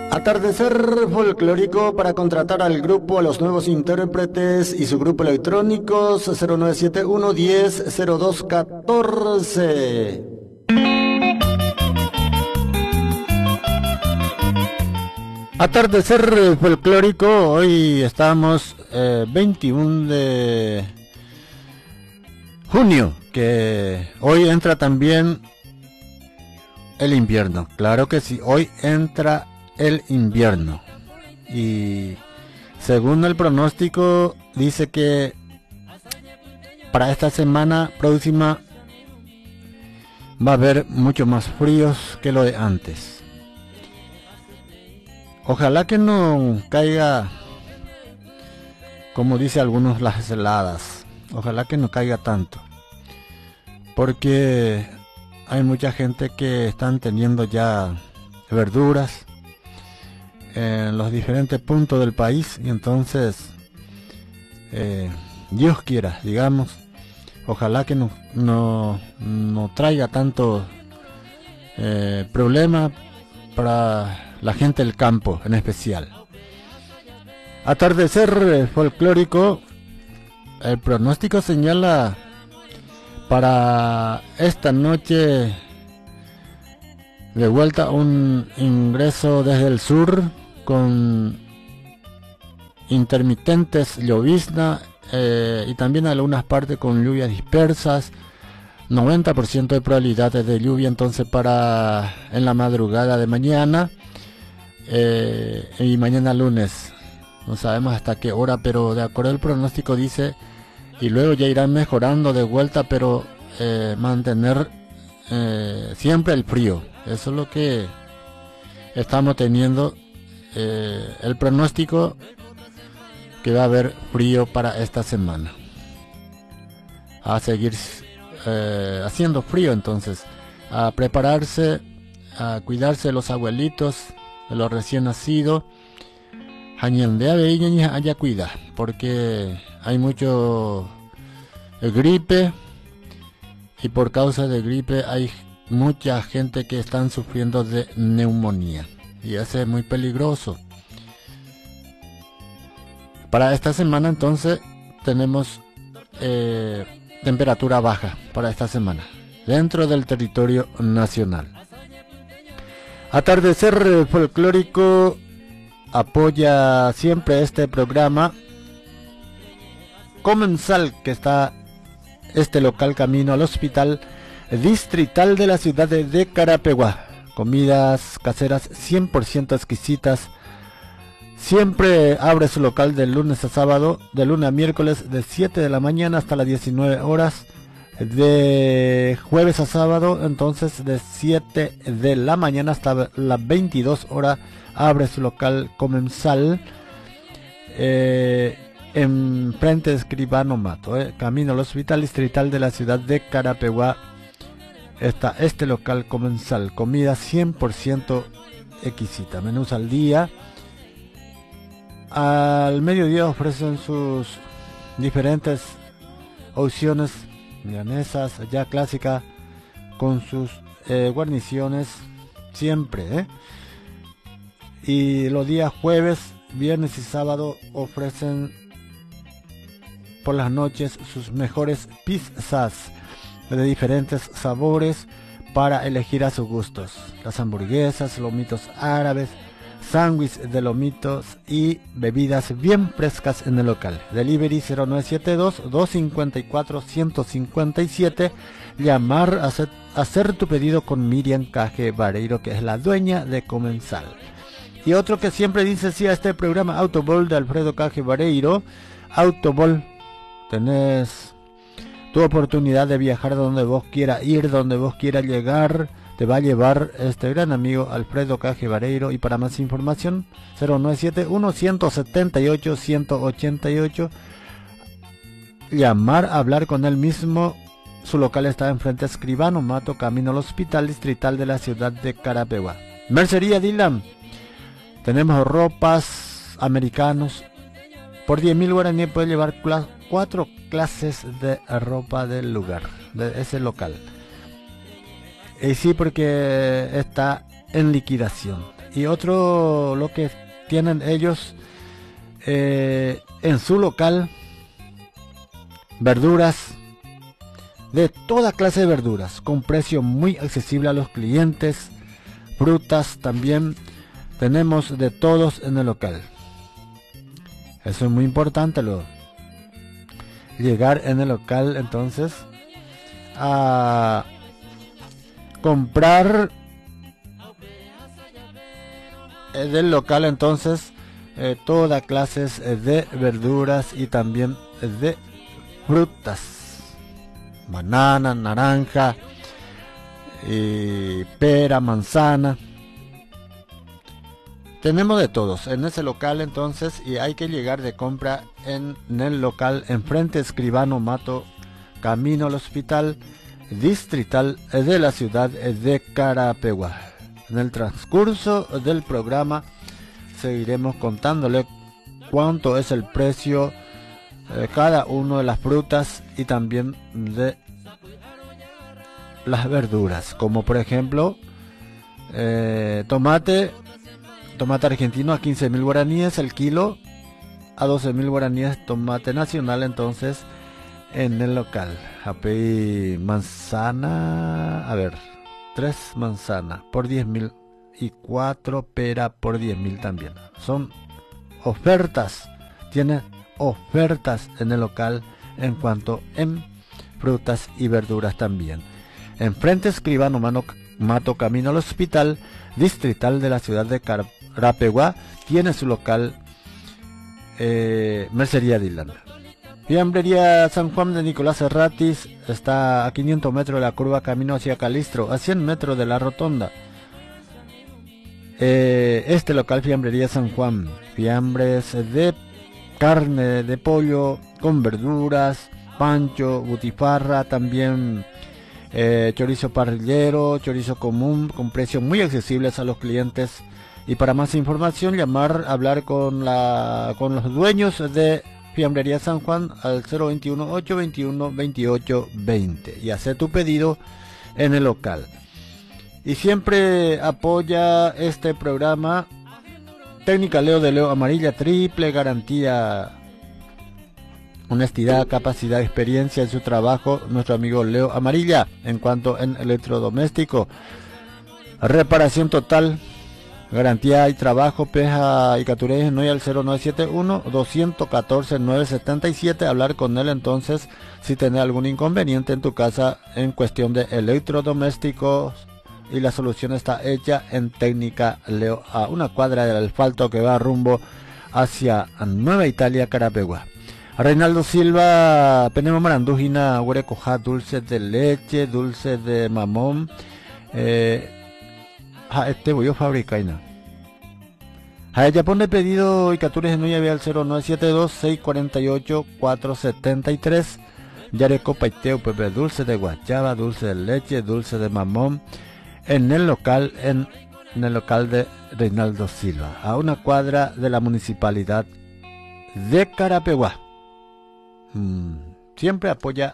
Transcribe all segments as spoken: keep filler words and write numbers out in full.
Atardecer folclórico para contratar al grupo, a los nuevos intérpretes y su grupo electrónicos cero nueve siete uno diez cero dos catorce. Atardecer folclórico, hoy estamos eh, veintiuno de junio, que hoy entra también el invierno. Claro que sí, hoy entra el invierno y según el pronóstico dice que para esta semana próxima va a haber mucho más fríos que lo de antes. Ojalá que no caiga, como dice algunos, las heladas. Ojalá que no caiga tanto, porque hay mucha gente que están teniendo ya verduras en los diferentes puntos del país, y entonces eh, Dios quiera, digamos, ojalá que no, no, no traiga tanto eh, problema para la gente del campo en especial. Atardecer folclórico, el pronóstico señala para esta noche de vuelta un ingreso desde el sur con intermitentes llovizna eh, y también algunas partes con lluvias dispersas, noventa por ciento de probabilidades de lluvia entonces para en la madrugada de mañana eh, y mañana lunes. No sabemos hasta qué hora, pero de acuerdo al pronóstico dice, y luego ya irán mejorando de vuelta, pero eh, mantener eh, siempre el frío. Eso es lo que estamos teniendo, eh, el pronóstico, que va a haber frío para esta semana. A seguir eh, haciendo frío, entonces a prepararse, a cuidarse de los abuelitos, de los recién nacidos, haya cuida, porque hay mucho gripe, y por causa de gripe hay mucha gente que están sufriendo de neumonía, y eso es muy peligroso. Para esta semana entonces tenemos eh, temperatura baja para esta semana dentro del territorio nacional. Atardecer folclórico apoya siempre este programa Comensal, que está este local camino al hospital distrital de la ciudad de Carapeguá. Comidas caseras cien por ciento exquisitas. Siempre abre su local de lunes a sábado, de lunes a miércoles de siete de la mañana hasta las diecinueve horas, de jueves a sábado entonces de siete de la mañana hasta las veintidós horas abre su local Comensal, eh, en frente de Escribano Mato, eh, camino al hospital distrital de la ciudad de Carapeguá. Está este local Comensal, comida cien por ciento exquisita, menús al día. Al mediodía ofrecen sus diferentes opciones milanesas ya clásica con sus eh, guarniciones siempre, ¿eh? Y los días jueves, viernes y sábado ofrecen por las noches sus mejores pizzas de diferentes sabores para elegir a sus gustos. Las hamburguesas, lomitos árabes, sándwiches de lomitos y bebidas bien frescas en el local. Delivery cero nueve siete dos, dos cinco cuatro, uno cinco siete. Llamar a hacer, hacer tu pedido con Miriam Caje Vareiro, que es la dueña de Comensal. Y otro que siempre dice sí a este programa, Autobol de Alfredo Caje Vareiro. Autobol, tenés tu oportunidad de viajar donde vos quieras ir, donde vos quieras llegar. Te va a llevar este gran amigo Alfredo Caje Vareiro, y para más información cero nueve siete uno, uno siete ocho, uno ocho ocho. Llamar, hablar con él mismo. Su local está enfrente a Escribano Mato, camino al hospital distrital de la ciudad de Carapeguá. Mercería Dylan, tenemos ropas americanos. Por diez mil guaraníes puede llevar clas cuatro clases de ropa del lugar, de ese local. Y sí, porque está en liquidación. Y otro lo que tienen ellos eh, en su local, verduras de toda clase de verduras con precio muy accesible a los clientes, frutas también tenemos de todos en el local. Eso es muy importante, lo llegar en el local entonces a comprar eh, del local entonces eh, toda clases eh, de verduras y también eh, de frutas, banana, naranja, y pera, manzana. Tenemos de todos en ese local entonces, y hay que llegar de compra en, en el local enfrente Escribano Mato, camino al hospital distrital de la ciudad de Carapeguá. En el transcurso del programa seguiremos contándole cuánto es el precio de cada una de las frutas y también de las verduras, como por ejemplo eh, tomate tomate argentino a quince mil guaraníes el kilo, a doce mil guaraníes tomate nacional entonces en el local. Apey manzana, a ver, tres manzanas por diez mil y cuatro pera por diez mil también. Son ofertas, tiene ofertas en el local en cuanto en frutas y verduras también. Enfrente Escribano Mato, camino al hospital distrital de la ciudad de Carapeguá, tiene su local eh, Mercería Dylan. Fiambrería San Juan de Nicolás Serratis está a quinientos metros de la curva camino hacia Calistro, a cien metros de la rotonda. Eh, este local Fiambrería San Juan, fiambres de carne de pollo con verduras, pancho, butifarra, también eh, chorizo parrillero, chorizo común, con precios muy accesibles a los clientes. Y para más información, llamar, hablar con la con los dueños de Fiambrería San Juan al cero veintiuno, ochocientos veintiuno, veintiocho veinte y hacer tu pedido en el local. Y siempre apoya este programa Técnica Leo de Leo Amarilla, triple garantía, honestidad, capacidad, experiencia en su trabajo, nuestro amigo Leo Amarilla. En cuanto en electrodoméstico, reparación total, garantía y trabajo, Peja y Catureje, no hay al cero nueve siete uno, dos uno cuatro, nueve siete siete, hablar con él entonces si tenés algún inconveniente en tu casa en cuestión de electrodomésticos, y la solución está hecha en Técnica Leo, a una cuadra del asfalto que va rumbo hacia Nueva Italia, Carapeguá. Reinaldo Silva, Penemo Marandujina, Huerecoja, dulces de leche, dulces de mamón, eh, ja, este voy a fabricar, ¿no? A ella pone pedido y captures en nueve al cero nueve siete dos, seis cuatro ocho, cuatro siete tres. Yareco Paiteo, Pepe, dulce de guayaba, dulce de leche, dulce de mamón, en el local, en, en el local de Reinaldo Silva, a una cuadra de la municipalidad de Carapeguá. Mm, siempre apoya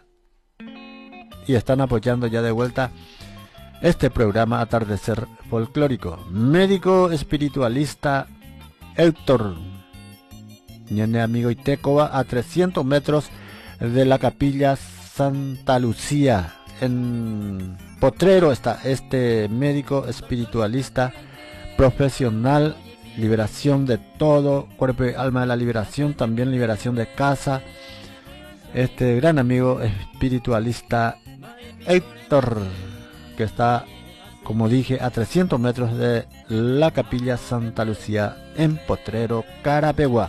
y están apoyando ya de vuelta este programa Atardecer Folclórico. Médico espiritualista Héctor Ñene amigo Itecoa, a trescientos metros de la capilla Santa Lucía. En Potrero está este médico espiritualista profesional, liberación de todo, cuerpo y alma de la liberación, también liberación de casa. Este gran amigo espiritualista Héctor, que está, como dije, a trescientos metros de la capilla Santa Lucía en Potrero, Carapeguá.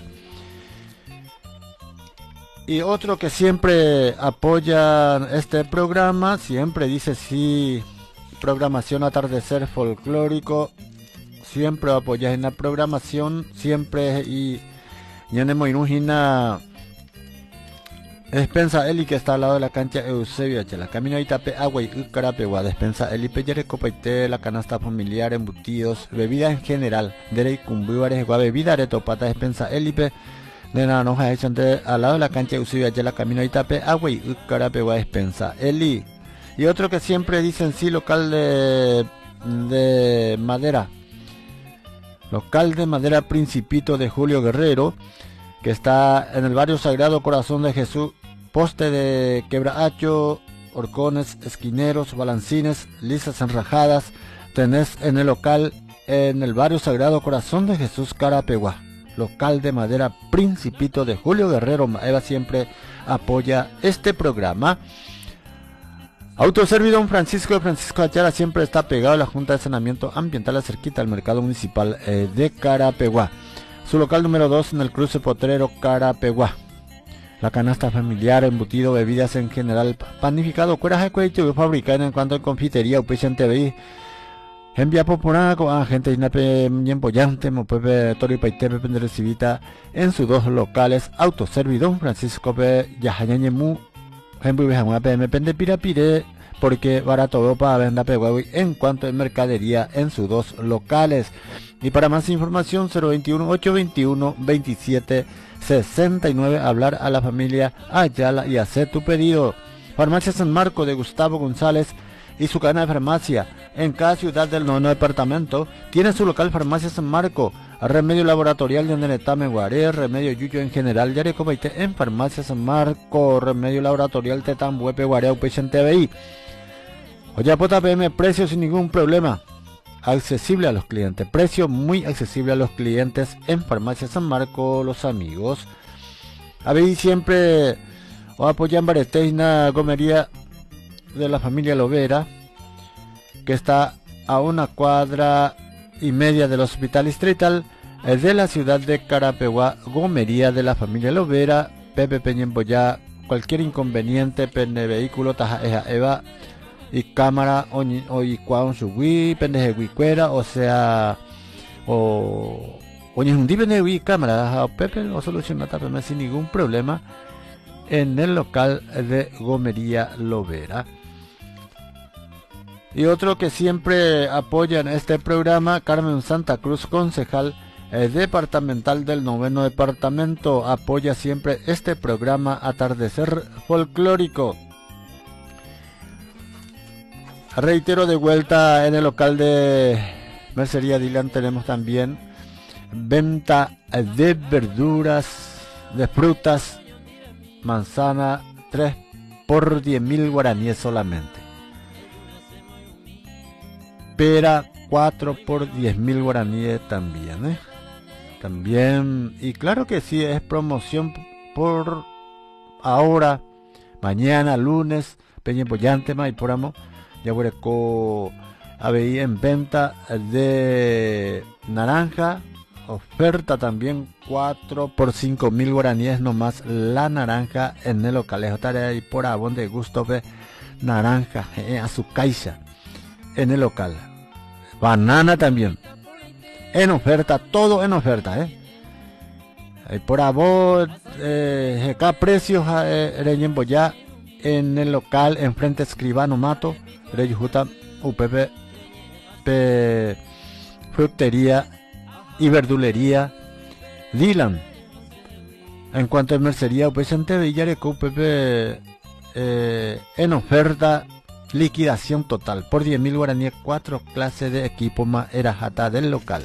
Y otro que siempre apoya este programa, siempre dice sí, programación Atardecer Folclórico, siempre apoya en la programación, siempre, y tenemos una Despensa Eli, que está al lado de la cancha Eusebio Achela, camino a Itape, agua y Carapeguá. Despensa Eli, Peyere, Copaité, la canasta familiar, embutidos, bebida en general, Derey, Cumbibares, bebida, aretopata. Despensa Elipe, de Naranja, echante al lado de la cancha Eusebio Achela, camino a Itape, agua y Carapeguá. Despensa Eli. Y otro que siempre dicen sí, local de, de madera, local de madera Principito de Julio Guerrero, que está en el barrio Sagrado Corazón de Jesús, poste de quebracho, horcones, esquineros, balancines, lisas enrajadas. Tenés en el local en el barrio Sagrado Corazón de Jesús, Carapeguá. Local de madera Principito de Julio Guerrero. Eva siempre apoya este programa. Autoservicio Don Francisco de Francisco Achara siempre está pegado a la Junta de Saneamiento Ambiental, cerquita al mercado municipal eh, de Carapeguá. Su local número dos en el cruce Potrero, Carapeguá. La canasta familiar, embutido, bebidas en general, panificado, cueras de cuello, fabricado en cuanto a confitería, upesian T V I. Envía popular con gente inape ñempollante, mopepe tori paitepe penderecivita en sus dos locales. Autoservicio Don Francisco pe yahañañemu. Me pende pirapire porque barato Europa venda peguawi en cuanto a mercadería en sus dos locales. Y para más información cero veintiuno, ochocientos veintiuno, veintisiete sesenta y nueve, hablar a la familia Ayala y hacer tu pedido. Farmacia San Marco de Gustavo González y su cadena de farmacia en cada ciudad del noveno departamento. Tiene su local Farmacia San Marco. Remedio laboratorial de Nenetame Guaré, remedio yuyo en general, Yarecobaite en Farmacia San Marco, remedio laboratorial Tetambuepe Guaré, Upechen T V I. Oyapota P M, precio sin ningún problema, accesible a los clientes, precio muy accesible a los clientes en Farmacia San Marco, los amigos. Habéis siempre o apoyan Bareteina Gomería de la familia Lovera, que está a una cuadra y media del hospital distrital de la ciudad de Carapeguá. Gomería de la familia Lovera, Pepe Peñemboyá. Cualquier inconveniente, pende vehículo, taja eja eva y cámara o y cuaun subí, pende huicuera, o sea, o oye un dipende de cámara, Pepe o solucionata sin ningún problema en el local de Gomería Lovera. Y otro que siempre apoya en este programa, Carmen Santa Cruz, concejal eh, departamental del noveno departamento, apoya siempre este programa Atardecer Folclórico. Reitero, de vuelta en el local de Mercería Dylan tenemos también venta de verduras, de frutas, manzana, tres por diez mil guaraníes solamente. Pera cuatro por diez mil guaraníes también, ¿eh? También, y claro que sí, es promoción por ahora, mañana, lunes, Peñempollante, Maiporamo, ya hueco habéis en venta de naranja, oferta también cuatro por cinco mil guaraníes nomás la naranja en el local, es tarea y por abón de gusto ve naranja eh, a su caixa. En el local, banana también en oferta, todo en oferta, eh. Y por abor, eh, acá precios eh, ya en el local, enfrente Escribano Mato, Reyujuta, U P P, P, frutería y verdulería Dylan. En cuanto a mercería, pues en T V Yareco, U P P eh, en oferta. Liquidación total por diez mil guaraníes, cuatro clases de equipo más erajata del local.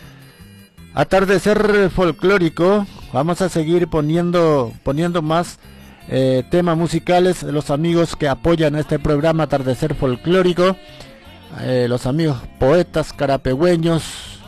Atardecer folclórico, vamos a seguir poniendo poniendo más eh, temas musicales. Los amigos que apoyan este programa Atardecer folclórico, eh, los amigos poetas carapegüeños,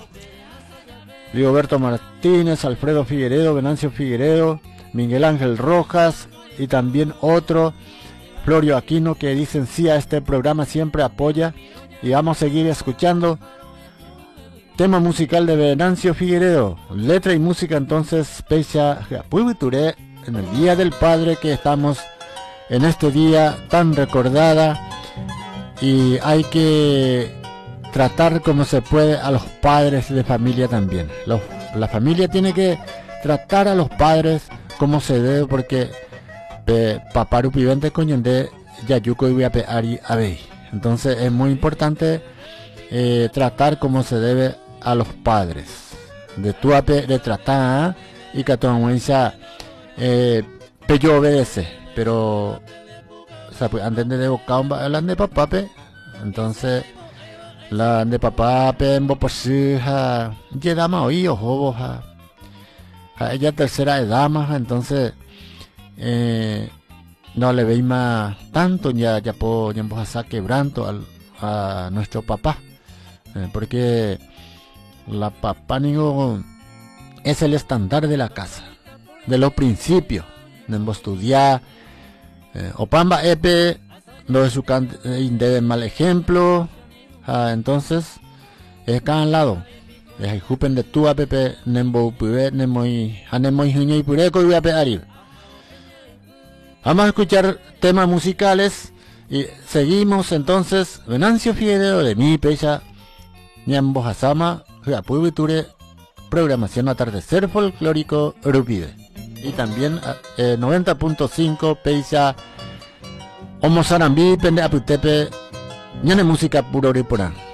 Rigoberto Martínez, Alfredo Figueredo, Venancio Figueredo, Miguel Ángel Rojas y también otro, Florio Aquino, que dicen sí a este programa, siempre apoya. Y vamos a seguir escuchando tema musical de Venancio Figueredo, letra y música entonces Pecha Japuituré, en el Día del Padre, que estamos en este día tan recordada, y hay que tratar como se puede a los padres de familia también. Los, la familia tiene que tratar a los padres como se debe, porque paparu pivente coñende yayuco y viape ari abey. Entonces es muy importante eh, tratar como se debe a los padres. De tu ape de tratar y que tu amuenza eh, pello obedece, pero o sea, pues antes de boca hablan de papape, entonces la de papá pembo pues ha llegamos hoy ojo ha ella tercera edad más, entonces eh, no le veis más tanto ya ya po ya vos a quebranto al, a nuestro papá, eh, porque la papá nigo es el estándar de la casa, de los principios, de estudiar, eh, opamba epe, no es su can de mal ejemplo, ah, entonces es cada lado. Es el jupen de tu app, nembo pure, nemoi, anemoi juño y pure, coi a pedir. Vamos a escuchar temas musicales y seguimos entonces. Venancio Figueredo de mi pecha, Ñambo Hasama, Juapubiture, programación atardecer folclórico Rupide. Y también eh, noventa punto cinco pecha, Homo Sarambi, Pende Aputepe, Ñane música puro riporán.